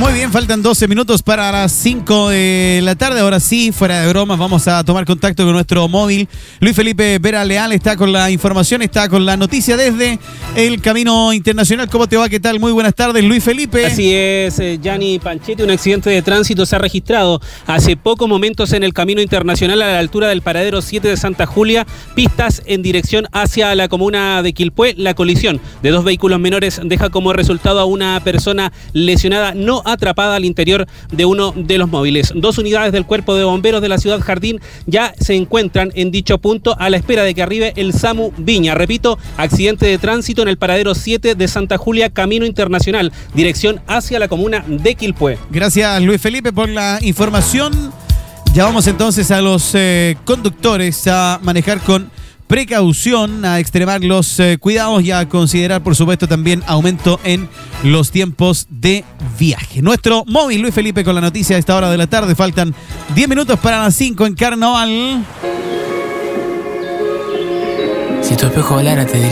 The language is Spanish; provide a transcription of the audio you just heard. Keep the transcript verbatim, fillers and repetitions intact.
Muy bien, faltan doce minutos para las cinco de la tarde. Ahora sí, fuera de bromas, vamos a tomar contacto con nuestro móvil. Luis Felipe Vera Leal está con la información, está con la noticia desde el Camino Internacional. ¿Cómo te va? ¿Qué tal? Muy buenas tardes, Luis Felipe. Así es, Gianni Panchetti. Un accidente de tránsito se ha registrado hace pocos momentos en el Camino Internacional a la altura del paradero siete de Santa Julia, pistas en dirección hacia la comuna de Quilpué. La colisión de dos vehículos menores deja como resultado a una persona lesionada no atrapada al interior de uno de los móviles. Dos unidades del Cuerpo de Bomberos de la Ciudad Jardín ya se encuentran en dicho punto a la espera de que arribe el SAMU Viña. Repito, accidente de tránsito en el paradero siete de Santa Julia, Camino Internacional, dirección hacia la comuna de Quilpué. Gracias, Luis Felipe, por la información. Ya vamos entonces a los eh, conductores a manejar con precaución, a extremar los eh, cuidados y a considerar, por supuesto, también aumento en los tiempos de viaje. Nuestro móvil, Luis Felipe, con la noticia a esta hora de la tarde. Faltan diez minutos para las cinco en Carnaval. Si tu espejo volara, te diría